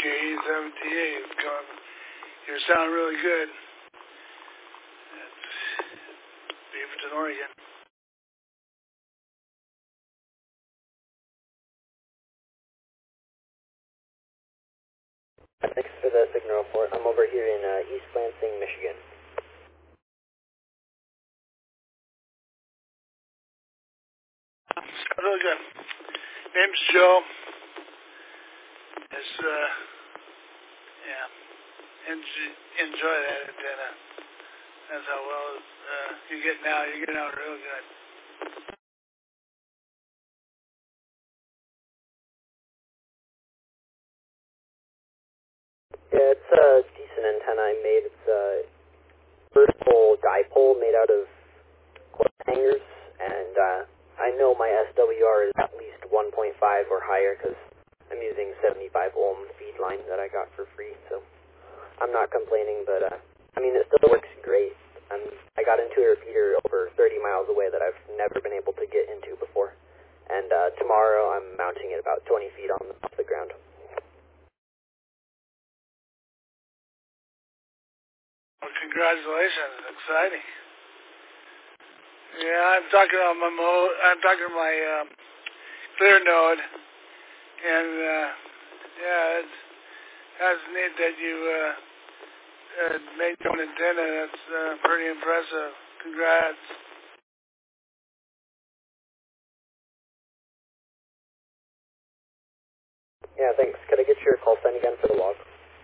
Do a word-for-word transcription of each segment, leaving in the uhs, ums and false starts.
K E seventy-eight. It's going, you sound really good. It's Beaverton, Oregon. Thanks for the signal report. I'm over here in uh, East Lansing, Michigan. Sound really good. Name's Joe. It's, uh, yeah, enjoy, enjoy that antenna. That's how well uh, you get now. You get out real good. Yeah, it's a decent antenna I made. It's a vertical dipole made out of clothes hangers, and uh, I know my S W R is at least one point five or higher because I'm using seventy-five ohm feed line that I got for free, so I'm not complaining, but uh, I mean, it still works great. I'm, I got into a repeater over thirty miles away that I've never been able to get into before, and uh, tomorrow I'm mounting it about twenty feet on the, off the ground. Well, congratulations. Exciting. Yeah, I'm talking on my mo. I'm talking on my um, clear node, and uh, yeah, it's that's neat that you uh, uh, made your own antenna. That's uh, pretty impressive. Congrats. Yeah, thanks. Could I get your call sign again for the log?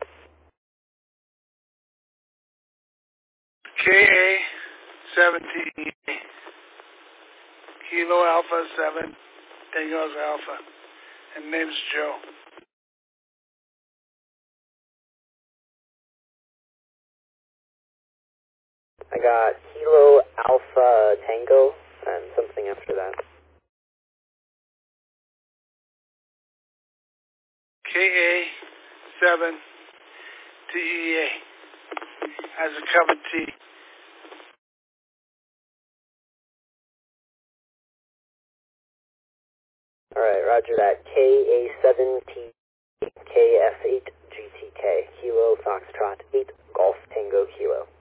K A seventeen Kilo Alpha seven Tango's Alpha, and name's Joe. I got Kilo Alpha Tango and something after that. K A seven T E A as a cup of tea. Alright, roger that. K A seven T K F eight G T K. Kilo Foxtrot eight Golf Tango Kilo.